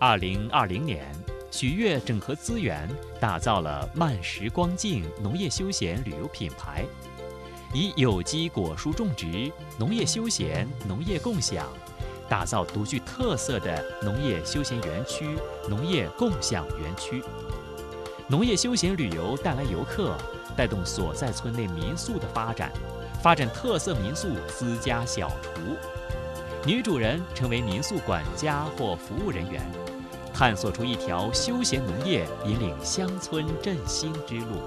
2020年，许悦整合资源，打造了慢时光境农业休闲旅游品牌，以有机果蔬种植、农业休闲、农业共享，打造独具特色的农业休闲园区、农业共享园区。农业休闲旅游带来游客，带动所在村内民宿的发展，发展特色民宿私家小厨。女主人成为民宿管家或服务人员，探索出一条休闲农业引领乡村振兴之路。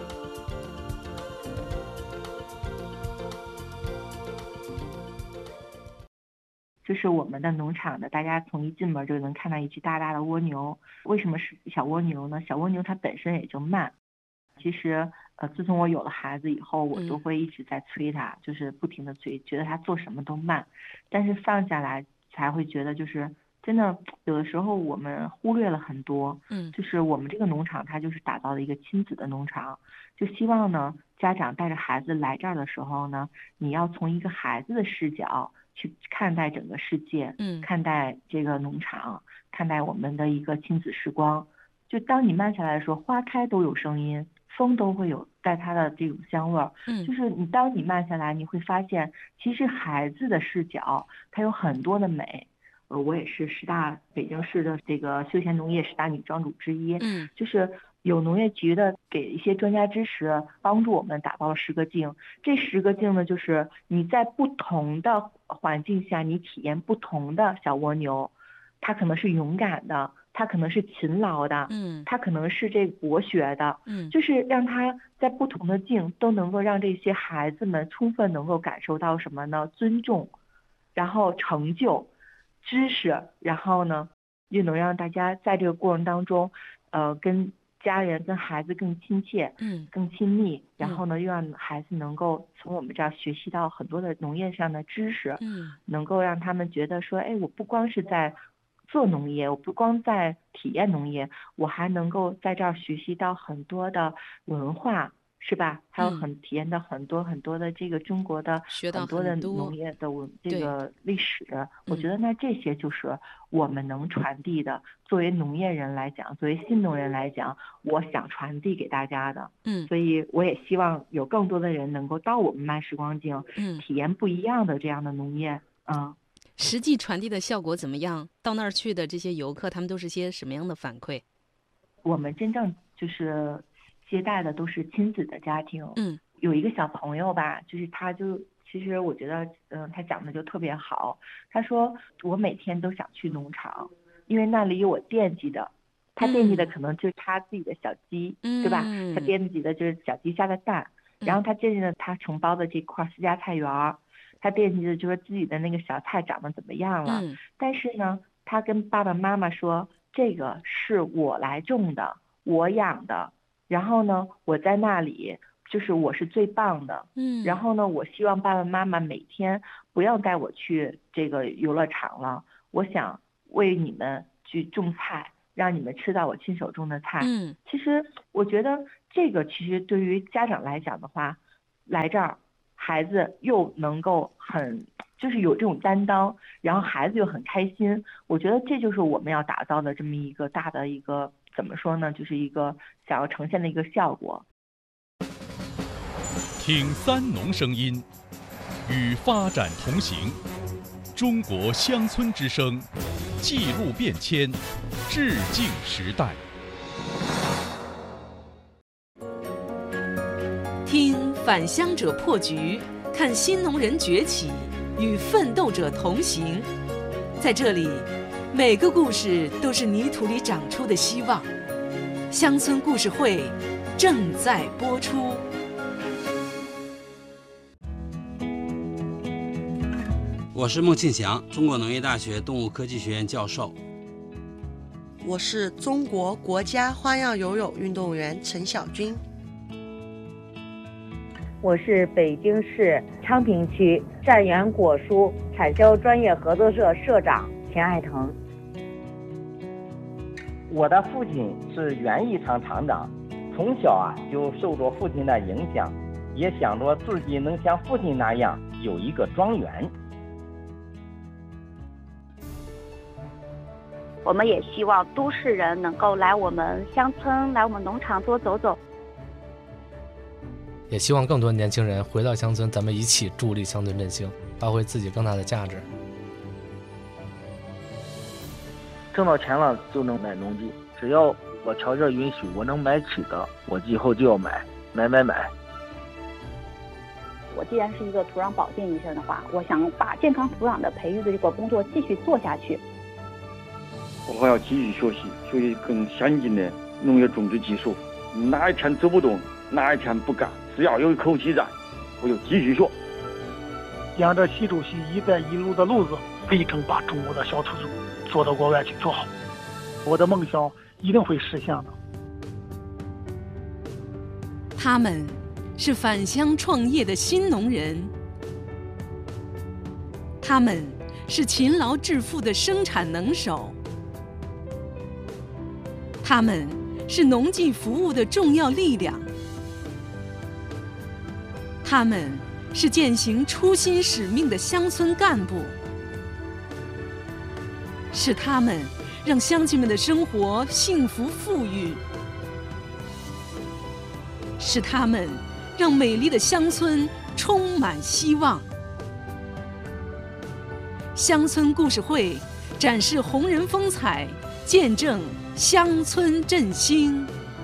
这是我们的农场的，大家从一进门就能看到一只大大的蜗牛。为什么是小蜗牛呢？小蜗牛它本身也就慢。其实自从我有了孩子以后，我都会一直在催它，就是不停的催，觉得它做什么都慢。但是放下来才会觉得，就是真的有的时候我们忽略了很多。就是我们这个农场它就是打造了一个亲子的农场，就希望呢家长带着孩子来这儿的时候呢，你要从一个孩子的视角去看待整个世界，看待这个农场，看待我们的一个亲子时光。就当你慢下来的时候，花开都有声音，风都会有带它的这种香味儿。就是当你慢下来，你会发现，其实孩子的视角它有很多的美。我也是北京市的这个休闲农业10大女庄主之一。就是有农业局的给一些专家支持，帮助我们打造了10个境。这10个境呢，就是你在不同的环境下，你体验不同的小蜗牛，它可能是勇敢的，它可能是勤劳的，它可能是这个博学的，就是让它在不同的境都能够让这些孩子们充分能够感受到什么呢？尊重，然后成就，知识，然后呢，又能让大家在这个过程当中，跟家人跟孩子更亲切，更亲密，然后呢，又让孩子能够从我们这儿学习到很多的农业上的知识，能够让他们觉得说，哎，我不光是在做农业，我不光在体验农业，我还能够在这儿学习到很多的文化，是吧？还有体验到很多很多的这个中国的很多的农业的这个历史。我觉得那这些就是我们能传递的。作为农业人来讲，作为新农人来讲，我想传递给大家的。所以我也希望有更多的人能够到我们慢时光境，体验不一样的这样的农业。 实际传递的效果怎么样？到那儿去的这些游客，他们都是些什么样的反馈？ 我们真正就是接待的都是亲子的家庭。有一个小朋友吧，就是其实我觉得他讲的就特别好。他说我每天都想去农场，因为那里有我惦记的。他惦记的可能就是他自己的小鸡，对吧？他惦记的就是小鸡下的蛋，然后他惦记的他承包的这块私家菜园，他惦记的就是自己的那个小菜长得怎么样了。但是呢，他跟爸爸妈妈说，这个是我来种的，我养的，然后呢，我在那里就是我是最棒的。然后呢，我希望爸爸妈妈每天不要带我去这个游乐场了，我想为你们去种菜，让你们吃到我亲手种的菜。其实我觉得这个其实对于家长来讲的话，来这儿孩子又能够就是有这种担当，然后孩子又很开心。我觉得这就是我们要打造的这么一个大的一个怎么说呢，就是一个想要呈现的一个效果。 听三农声音，与发展同行。中国乡村之声，记录变迁，致敬时代。 听返乡者破局，看新农人崛起，与奋斗者同行。在这里，每个故事都是泥土里长出的希望。乡村故事会正在播出。 我是孟庆祥，中国农业大学动物科技学院教授。 我是中国国家花样游泳运动员陈晓军。 我是北京市昌平区善源果蔬产销专业合作社社长田爱腾。 我的父亲是园艺厂厂长，从小就受着父亲的影响，也想着自己能像父亲那样有一个庄园。 我们也希望都市人能够来我们乡村、来我们农场多走走。 也希望更多年轻人回到乡村，咱们一起助力乡村振兴，发挥自己更大的价值。 挣到钱了就能买农机，只要我条件允许，我能买起的，我以后就要买。 我既然是一个土壤保健医生的话，我想把健康土壤的培育的这个工作继续做下去。 我还要继续学习更先进的农业种植技术。哪一天走不动，哪一天不干，只要有一口气在，我就继续学。 沿着习主席“一带一路”的路子，力争把中国的小土豆做到国外去做好。我的梦想一定会实现的。 他们是返乡创业的新农人，他们是勤劳致富的生产能手，他们是农技服务的重要力量，他们是践行初心使命的乡村干部，是他们让乡亲们的生活幸福富裕，是他们让美丽的乡村充满希望。乡村故事会展示红人风采，见证乡村振兴。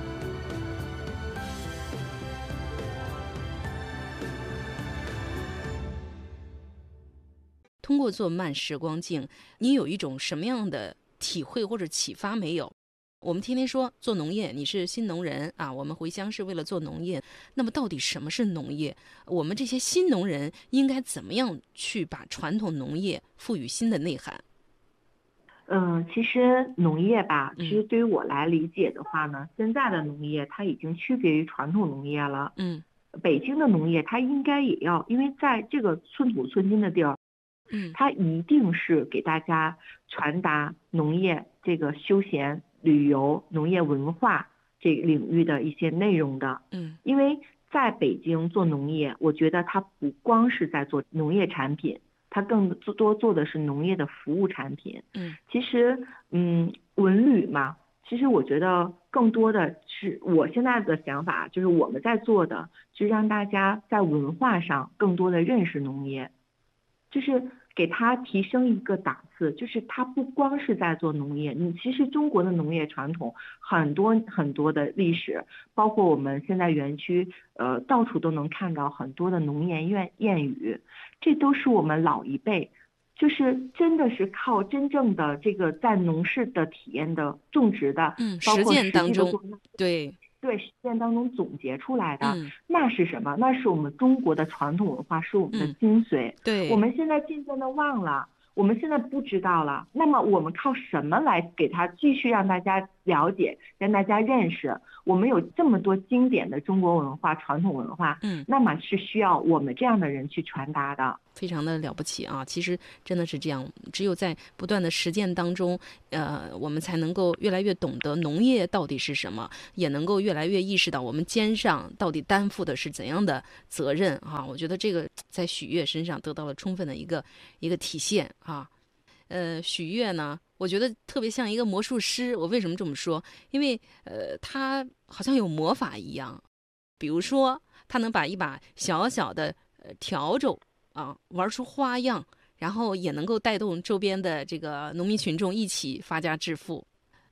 通过做慢时光镜，你有一种什么样的体会或者启发没有？我们天天说做农业，你是新农人啊，我们回乡是为了做农业。那么到底什么是农业？我们这些新农人应该怎么样去把传统农业赋予新的内涵？ 其实农业吧，其实对于我来理解的话呢，现在的农业它已经区别于传统农业了。北京的农业它应该也要，因为在这个寸土寸金的地儿，它一定是给大家传达农业这个休闲、旅游、农业文化这个领域的一些内容的。因为在北京做农业，我觉得它不光是在做农业产品，它更多做的是农业的服务产品。其实文旅嘛，其实我觉得更多的是我现在的想法，就是我们在做的是让大家在文化上更多的认识农业，就是给它提升一个档次，就是它不光是在做农业，你其实中国的农业传统很多很多的历史，包括我们现在园区到处都能看到很多的农言谚语，这都是我们老一辈就是真的是靠真正的这个在农事的体验的种植的，包括实践当中，对实践当中总结出来的，那是什么？那是我们中国的传统文化，是我们的精髓。 对， 我们现在渐渐的忘了，我们现在不知道了。那么我们靠什么来给它继续让大家了解，让大家认识？我们有这么多经典的中国文化、传统文化，那么是需要我们这样的人去传达的。 非常的了不起啊！其实真的是这样，只有在不断的实践当中，我们才能够越来越懂得农业到底是什么，也能够越来越意识到我们肩上到底担负的是怎样的责任啊！我觉得这个在许悦身上得到了充分的一个体现啊。许悦呢，我觉得特别像一个魔术师。我为什么这么说？因为他好像有魔法一样，比如说他能把一把小小的笤帚玩出花样，然后也能够带动周边的这个农民群众一起发家致富。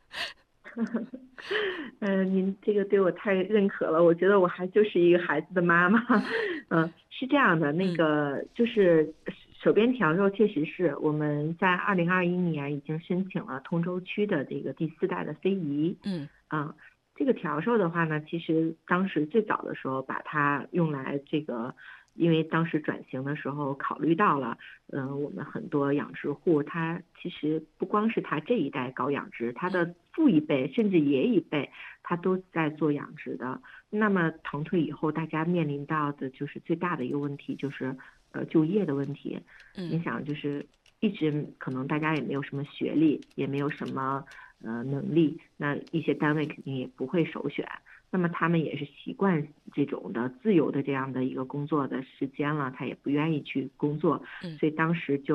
您这个对我太认可了，我觉得我还就是一个孩子的妈妈。是这样的，那个就是手编笤帚确实是我们在2021年已经申请了通州区的这个第4代的非遗。这个笤帚的话呢，其实当时最早的时候把它用来这个。因为当时转型的时候考虑到了，我们很多养殖户，他其实不光是他这一代搞养殖，他的父一辈甚至爷一辈，他都在做养殖的。那么腾退以后，大家面临到的就是最大的一个问题，就是就业的问题。你想，就是一直可能大家也没有什么学历，也没有什么能力，那一些单位肯定也不会首选。那么他们也是习惯这种的自由的这样的一个工作的时间了，他也不愿意去工作，所以当时就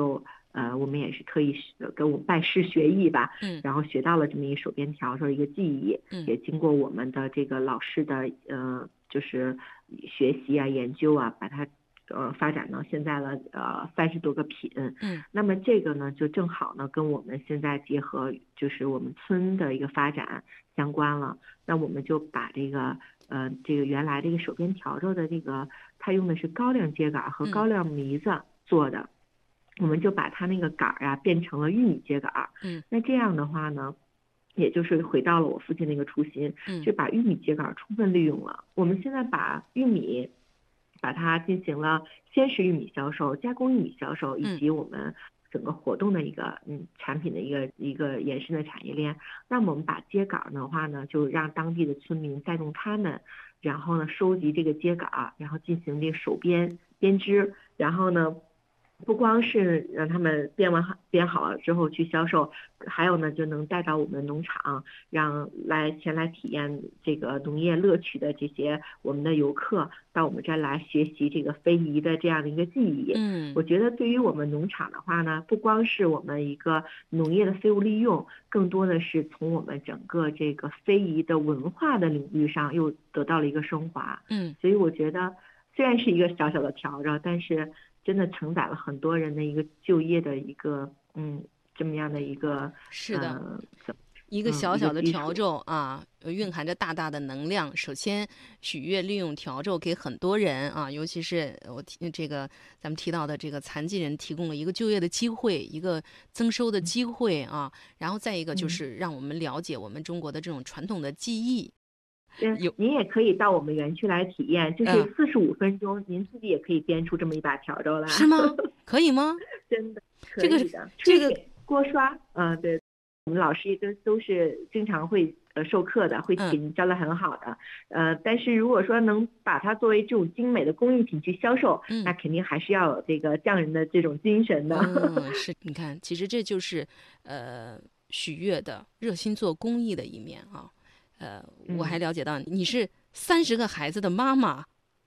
我们也是特意跟我拜师学艺吧，然后学到了这么一手编笤帚一个技艺，也经过我们的这个老师的就是学习啊研究啊，把它发展到现在了30多个品。那么这个呢就正好呢跟我们现在结合就是我们村的一个发展相关了。那我们就把这个原来这个手编笤帚的这个它用的是高粱秸秆和高粱糜子做的，我们就把它那个杆啊变成了玉米秸秆。那这样的话呢，也就是回到了我父亲那个初心，就把玉米秸秆充分利用了。我们现在把玉米把它进行了鲜食玉米销售、加工玉米销售，以及我们整个活动的一个产品的一个延伸的产业链。那么我们把秸秆的话呢，就让当地的村民带动他们，然后呢收集这个秸秆，然后进行这个手编织，然后呢不光是让他们编好了之后去销售，还有呢就能带到我们农场，让前来体验这个农业乐趣的这些我们的游客到我们这儿来学习这个非遗的这样的一个技艺。我觉得对于我们农场的话呢，不光是我们一个农业的废物利用，更多的是从我们整个这个非遗的文化的领域上又得到了一个升华。所以我觉得虽然是一个小小的笤帚，但是真的承载了很多人的一个就业的一个这么样的一个是的。一个小小的笤帚啊，蕴含着大大的能量。首先，许悦利用笤帚给很多人啊，尤其是咱们提到的这个残疾人，提供了一个就业的机会，一个增收的机会啊。然后再一个就是让我们了解我们中国的这种传统的技艺。 您也可以到我们园区来体验，就是45分钟，您自己也可以编出这么一把笤帚来。 是吗？可以吗？ 真的可以的。这个锅刷，对，我们老师也都是经常会授课的，会给您教得很好的。但是如果说能把它作为这种精美的工艺品去销售，那肯定还是要有这个匠人的这种精神的。 是，你看，其实这就是许悦的热心做公益的一面啊。我还了解到你是30个孩子的妈妈。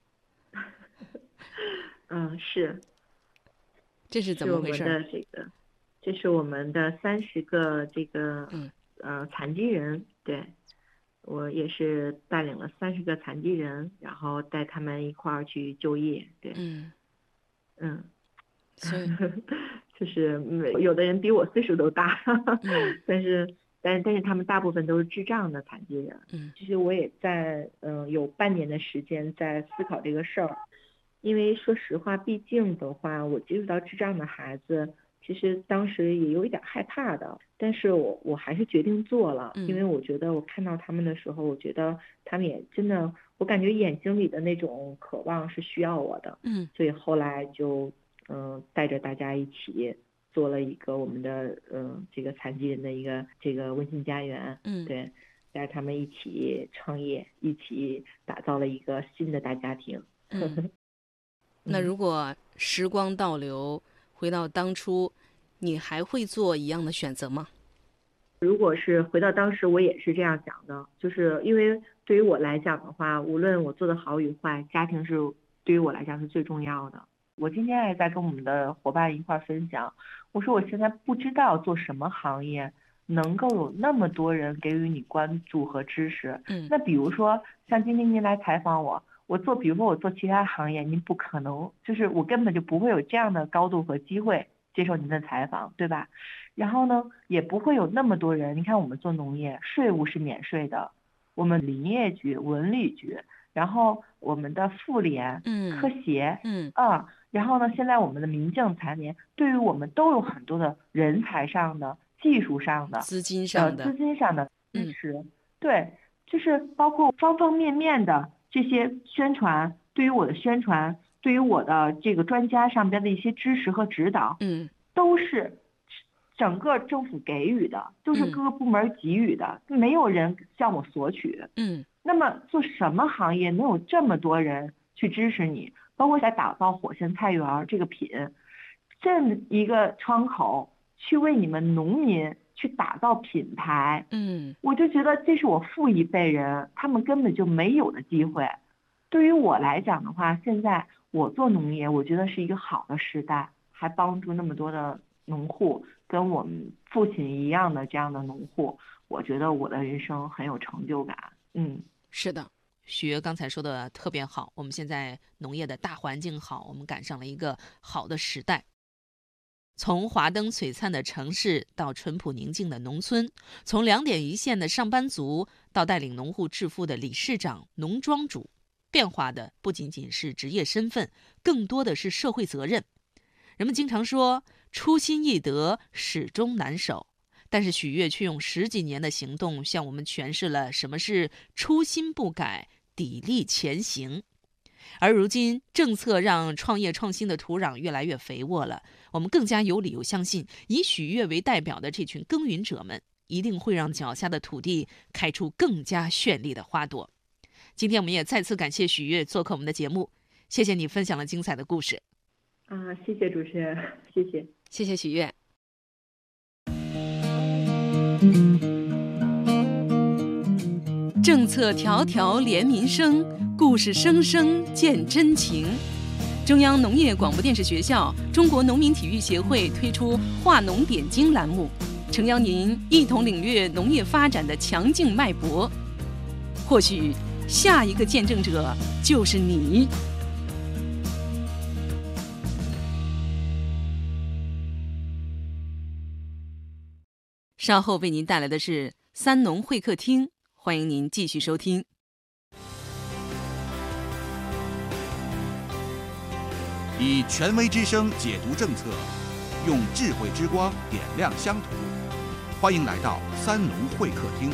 是。 这是怎么回事？ 这是我们的30个这个残疾人，对，我也是带领了30个残疾人，然后带他们一块儿去就业，对， 所以就是有的人比我岁数都大，但是他们大部分都是智障的残疾人。其实我也在有半年的时间在思考这个事儿，因为说实话，毕竟的话，我接触到智障的孩子，其实当时也有一点害怕的，但是我还是决定做了，因为我觉得我看到他们的时候，我觉得他们也真的，我感觉眼睛里的那种渴望是需要我的，所以后来就带着大家一起做了一个我们的这个残疾人的一个这个温馨家园，对，带着他们一起创业，一起打造了一个新的大家庭。 那如果时光倒流，回到当初，你还会做一样的选择吗？ 如果是回到当时，我也是这样想的，就是因为对于我来讲的话，无论我做的好与坏，家庭是对于我来讲是最重要的。我今天也在跟我们的伙伴一块分享，我说我现在不知道做什么行业能够有那么多人给予你关注和支持。那比如说像今天您来采访我，比如说我做其他行业，您不可能，就是我根本就不会有这样的高度和机会接受您的采访，对吧？然后呢，也不会有那么多人。你看我们做农业，税务是免税的，我们林业局、文旅局，然后我们的妇联、科协，然后呢，现在我们的民政残联，对于我们都有很多的人才上的、技术上的、 资金上的支持，对，就是包括方方面面的这些宣传，对于我的宣传，对于我的这个专家上边的一些支持和指导，都是整个政府给予的，都是各个部门给予的，没有人向我索取。那么做什么行业能有这么多人去支持你？包括在打造火线菜园这个品，这么一个窗口去为你们农民去打造品牌，我就觉得这是我父一辈人他们根本就没有的机会。对于我来讲的话，现在我做农业，我觉得是一个好的时代，还帮助那么多的农户，跟我们父亲一样的这样的农户，我觉得我的人生很有成就感。 是的，许悦刚才说的特别好，我们现在农业的大环境好，我们赶上了一个好的时代。从华灯璀璨的城市到淳朴宁静的农村，从2点一线的上班族到带领农户致富的理事长、农庄主，变化的不仅仅是职业身份，更多的是社会责任。人们经常说初心易得，始终难守，但是许悦却用10几年的行动向我们诠释了什么是初心不改，砥砺前行。而如今政策让创业创新的土壤越来越肥沃了，我们更加有理由相信，以许悦为代表的这群耕耘者们一定会让脚下的土地开出更加绚丽的花朵。今天我们也再次感谢许悦做客我们的节目，谢谢你分享了精彩的故事。 谢谢主持人，谢谢许悦。政策条条连民生，故事声声见真情。中央农业广播电视学校、中国农民体育协会推出话农点睛栏目，诚邀您一同领略农业发展的强劲脉搏。或许下一个见证者就是你。稍后为您带来的是三农会客厅，欢迎您继续收听。 以权威之声解读政策，用智慧之光点亮乡土。欢迎来到三农会客厅。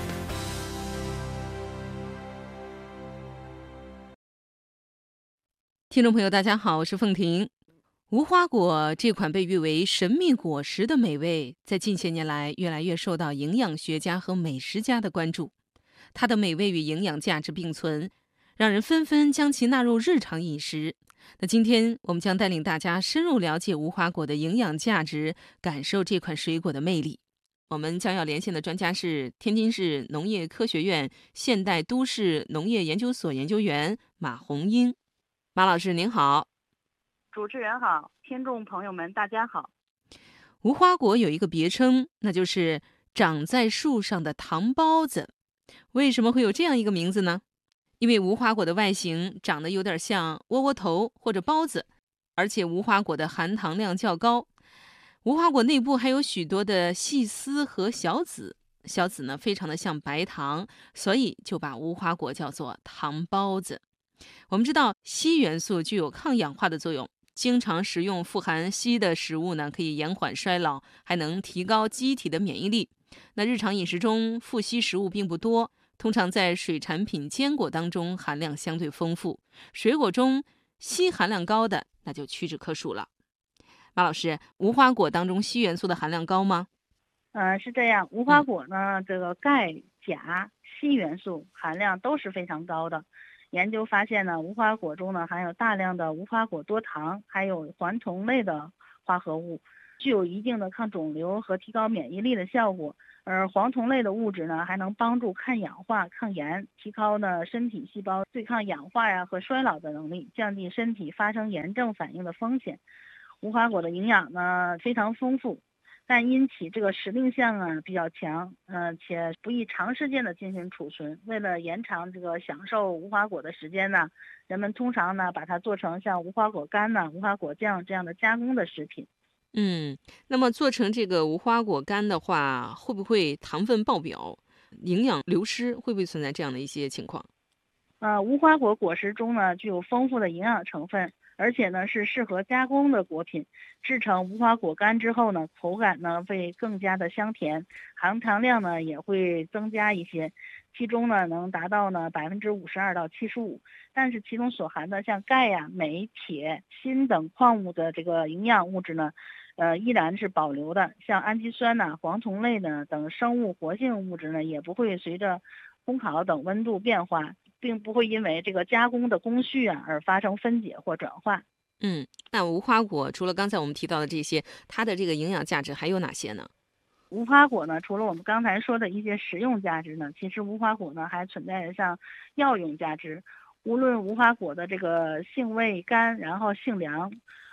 听众朋友大家好，我是凤婷。无花果这款被誉为神秘果实的美味，在近些年来越来越受到营养学家和美食家的关注。它的美味与营养价值并存，让人纷纷将其纳入日常饮食。那今天我们将带领大家深入了解无花果的营养价值，感受这款水果的魅力。我们将要连线的专家是天津市农业科学院现代都市农业研究所研究员马红英。马老师您好。 主持人好，听众朋友们大家好。 无花果有一个别称，那就是长在树上的糖包子。为什么会有这样一个名字呢？因为无花果的外形长得有点像窝窝头或者包子，而且无花果的含糖量较高。无花果内部还有许多的细丝和小籽，小籽呢非常的像白糖，所以就把无花果叫做糖包子。我们知道硒元素具有抗氧化的作用，经常食用富含硒的食物呢，可以延缓衰老，还能提高机体的免疫力。那日常饮食中富硒食物并不多，通常在水产品、坚果当中含量相对丰富。水果中硒含量高的，那就屈指可数了。马老师，无花果当中硒元素的含量高吗？ 是这样，无花果呢，这个钙、钾、硒元素含量都是非常高的。研究发现呢，无花果中呢含有大量的无花果多糖，还有环酮类的化合物，具有一定的抗肿瘤和提高免疫力的效果。而黄酮类的物质呢，还能帮助抗氧化、抗炎，提高呢身体细胞对抗氧化呀和衰老的能力，降低身体发生炎症反应的风险。无花果的营养呢非常丰富，但因其这个时令性比较强，且不宜长时间的进行储存。为了延长这个享受无花果的时间呢，人们通常呢把它做成像无花果干呢、无花果酱这样的加工的食品。 那么做成这个无花果干的话，会不会糖分爆表、营养流失？会不会存在这样的一些情况？ 无花果果实中呢具有丰富的营养成分，而且呢是适合加工的果品。制成无花果干之后呢，口感呢会更加的香甜，含糖量呢也会增加一些，其中呢能达到呢52%到75%。但是其中所含的像钙呀、镁、铁、锌等矿物的这个营养物质呢，依然是保留的。像氨基酸呐、黄酮类呢等生物活性物质呢，也不会随着烘烤等温度变化，并不会因为这个加工的工序而发生分解或转化。 那无花果除了刚才我们提到的这些，它的这个营养价值还有哪些呢？ 无花果呢，除了我们刚才说的一些食用价值呢，其实无花果呢还存在着像药用价值。无论无花果的这个性味甘，然后性凉，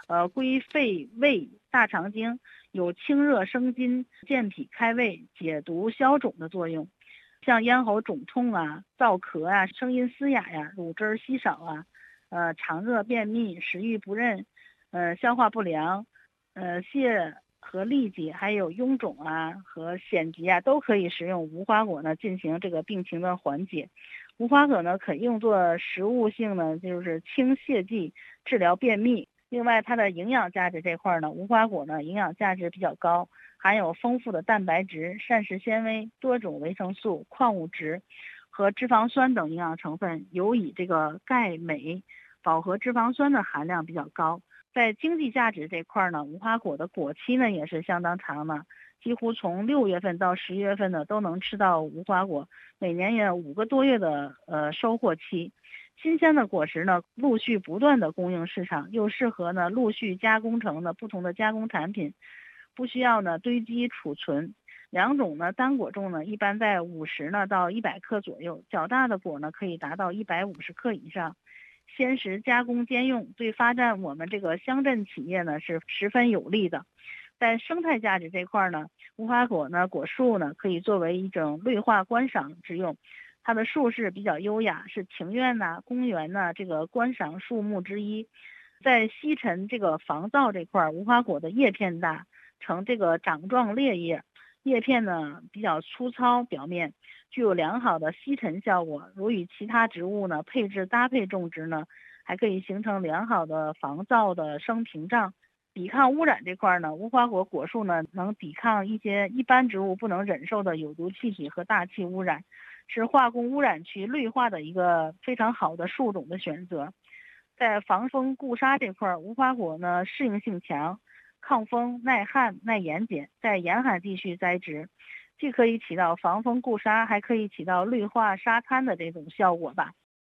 归肺胃大肠经，有清热生津、健脾开胃、解毒消肿的作用。像咽喉肿痛啊、燥咳啊、声音嘶哑呀、乳汁稀少啊、肠热便秘、食欲不振、消化不良、泻和痢疾，还有臃肿啊和癣疾啊，都可以食用无花果呢进行这个病情的缓解。无花果呢可用作食物性呢，就是清泻剂，治疗便秘。另外它的营养价值这块呢，无花果呢营养价值比较高，含有丰富的蛋白质、膳食纤维、多种维生素、矿物质和脂肪酸等营养成分，尤以这个钙、镁、饱和脂肪酸的含量比较高。在经济价值这块呢，无花果的果期呢也是相当长的，几乎从6月份到10月份呢都能吃到无花果，每年也有5个多月的收获期。新鲜的果实呢陆续不断的供应市场，又适合呢陆续加工成的不同的加工产品，不需要呢堆积储存。两种呢单果重呢一般在50呢到100克左右，较大的果呢可以达到150克以上。鲜食加工兼用，对发展我们这个乡镇企业呢是十分有利的。在生态价值这块呢，无花果呢果树呢可以作为一种绿化观赏之用。它的树势比较优雅，是庭院呐、公园呐这个观赏树木之一。在吸尘这个防噪这块，无花果的叶片大，呈这个掌状裂叶，叶片呢比较粗糙，表面具有良好的吸尘效果。如与其他植物呢配置搭配种植呢，还可以形成良好的防噪的声屏障。抵抗污染这块呢，无花果果树呢能抵抗一些一般植物不能忍受的有毒气体和大气污染，是化工污染区绿化的一个非常好的树种的选择。在防风固沙这块，无花果呢适应性强，抗风、耐旱、耐盐碱，在严寒地区栽植，既可以起到防风固沙，还可以起到绿化沙滩的这种效果吧。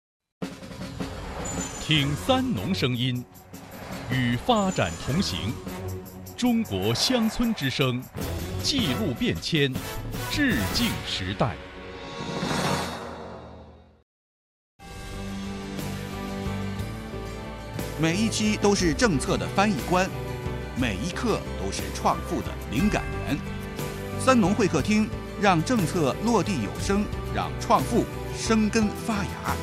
听三农声音，与发展同行。中国乡村之声，记录变迁，致敬时代。 每一期都是政策的翻译官，每一刻都是创富的灵感源。三农会客厅，让政策落地有声，让创富生根发芽。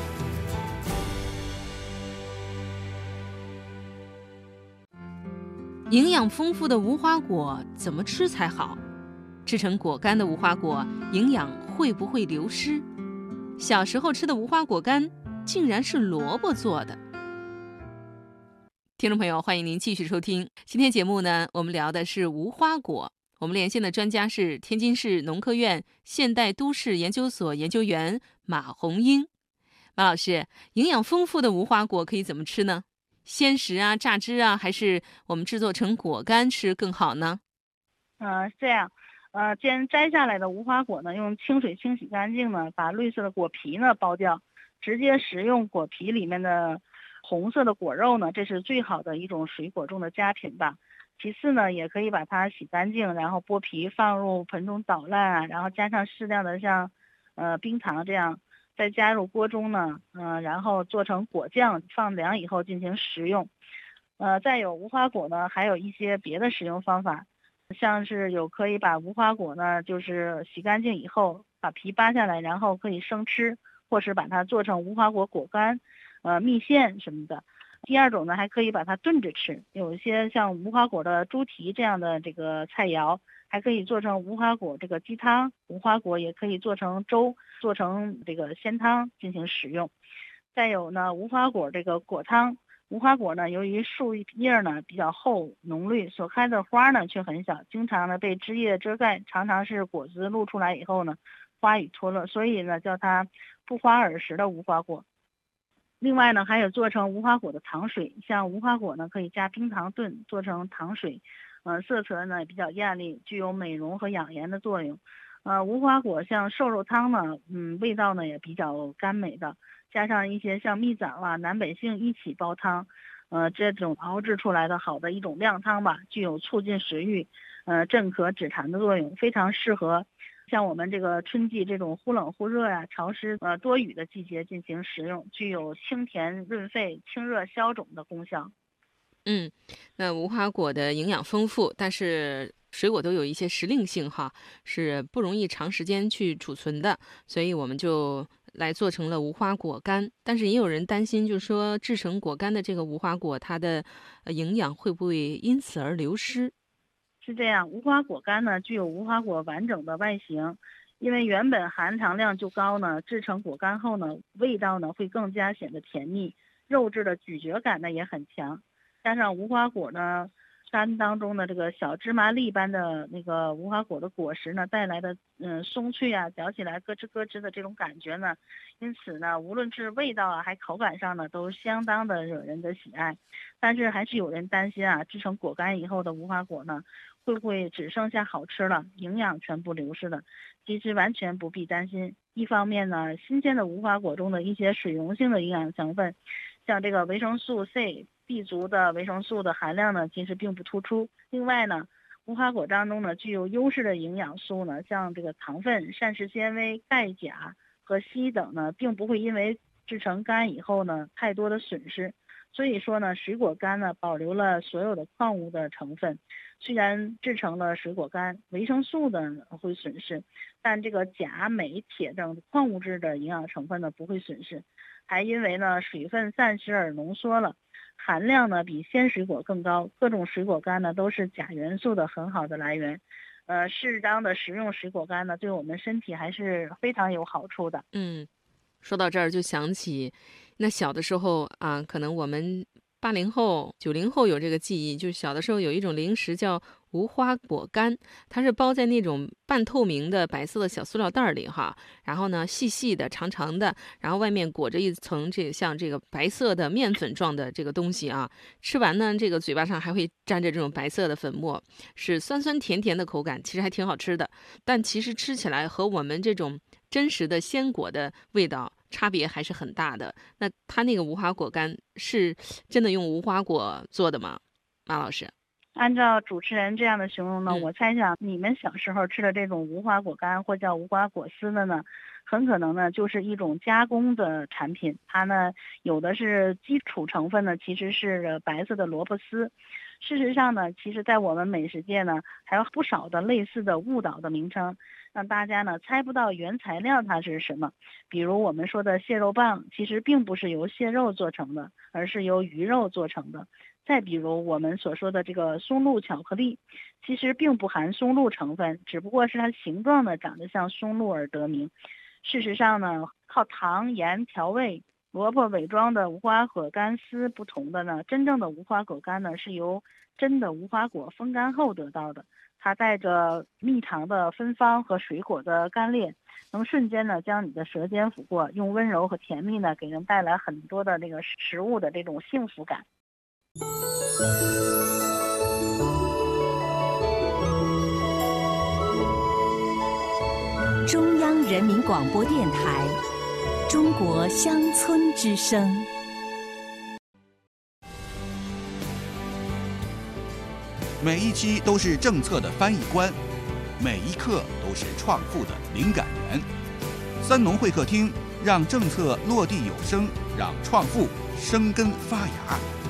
营养丰富的无花果怎么吃才好？制成果干的无花果，营养会不会流失？小时候吃的无花果干，竟然是萝卜做的。听众朋友，欢迎您继续收听今天节目呢，我们聊的是无花果。我们连线的专家是天津市农科院现代都市研究所研究员马红英。马老师，营养丰富的无花果可以怎么吃呢？鲜食啊、榨汁啊，还是我们制作成果干吃更好呢？ 这样，先摘下来的无花果呢，用清水清洗干净呢，把绿色的果皮呢剥掉，直接食用果皮里面的红色的果肉呢，这是最好的一种水果中的佳品吧。其次呢，也可以把它洗干净，然后剥皮放入盆中捣烂啊，然后加上适量的像冰糖这样，再加入锅中呢，然后做成果酱，放凉以后进行食用。再有无花果呢，还有一些别的食用方法，像是可以把无花果呢，就是洗干净以后把皮扒下来，然后可以生吃，或是把它做成无花果果干、蜜餡什么的。第二种呢，还可以把它炖着吃，有一些像无花果的猪蹄这样的这个菜肴，还可以做成无花果这个鸡汤，无花果也可以做成粥，做成这个鲜汤进行食用。再有呢，无花果这个果汤，无花果呢，由于树叶呢比较厚浓绿，所开的花呢却很小，经常呢被枝叶遮盖，常常是果子露出来以后呢，花语脱落，所以呢叫它不花而实的无花果。另外呢，还有做成无花果的糖水，像无花果呢可以加冰糖炖，做成糖水，色泽呢比较艳丽，具有美容和养颜的作用。无花果像瘦肉汤呢，味道呢也比较甘美的，加上一些像蜜枣啊，南北杏一起煲汤，这种熬制出来的好的一种靓汤吧，具有促进食欲、镇咳止痰的作用，非常适合像我们这个春季这种忽冷忽热呀、潮湿多雨的季节进行食用，具有清甜润肺、清热消肿的功效。 那无花果的营养丰富，但是水果都有一些时令性哈，是不容易长时间去储存的，所以我们就来做成了无花果干。但是也有人担心，就是说制成果干的这个无花果，它的营养会不会因此而流失？ 是这样，无花果干呢具有无花果完整的外形，因为原本含糖量就高呢，制成果干后呢，味道呢会更加显得甜蜜，肉质的咀嚼感呢也很强。加上无花果呢干当中的这个小芝麻粒般的那个无花果的果实呢带来的松脆啊，嚼起来咯吱咯吱的这种感觉呢，因此呢无论是味道啊还口感上呢都相当的惹人的喜爱。但是还是有人担心啊，制成果干以后的无花果呢会不会只剩下好吃了，营养全部流失了？其实完全不必担心。一方面呢，新鲜的无花果中的一些水溶性的营养成分，像这个维生素 C、B 族的维生素的含量呢，其实并不突出。另外呢，无花果当中呢具有优势的营养素呢，像这个糖分、膳食纤维、钙、钾和硒等呢，并不会因为制成干以后呢太多的损失。所以说呢，水果干呢保留了所有的矿物的成分，虽然制成了水果干，维生素呢会损失，但这个钾、镁、铁等矿物质的营养成分呢不会损失，还因为呢水分散失而浓缩了，含量呢比鲜水果更高。各种水果干呢都是钾元素的很好的来源，适当的食用水果干呢对我们身体还是非常有好处的。 说到这儿就想起，那小的时候啊，可能我们80后、90后有这个记忆，就是小的时候有一种零食叫无花果干，它是包在那种半透明的白色的小塑料袋里哈，然后呢细细的、长长的，然后外面裹着一层像这个白色的面粉状的这个东西啊，吃完呢这个嘴巴上还会沾着这种白色的粉末，是酸酸甜甜的口感，其实还挺好吃的。但其实吃起来和我们这种真实的鲜果的味道差别还是很大的。那它那个无花果干是真的用无花果做的吗？马老师？ 按照主持人这样的形容呢，我猜想你们小时候吃的这种无花果干或叫无花果丝的呢，很可能呢就是一种加工的产品。它呢有的是基础成分呢其实是白色的萝卜丝。事实上呢，其实在我们美食界呢还有不少的类似的误导的名称，让大家呢猜不到原材料它是什么。比如我们说的蟹肉棒，其实并不是由蟹肉做成的，而是由鱼肉做成的。再比如我们所说的这个松露巧克力，其实并不含松露成分，只不过是它形状呢长得像松露而得名。事实上呢，靠糖盐调味萝卜伪装的无花果干丝不同的呢，真正的无花果干呢是由真的无花果风干后得到的，它带着蜜糖的芬芳和水果的干裂，能瞬间呢将你的舌尖抚过，用温柔和甜蜜呢给人带来很多的那个食物的这种幸福感。 中央人民广播电台中国乡村之声。 每一期都是政策的翻译官，每一刻都是创富的灵感源。三农会客厅，让政策落地有声，让创富生根发芽。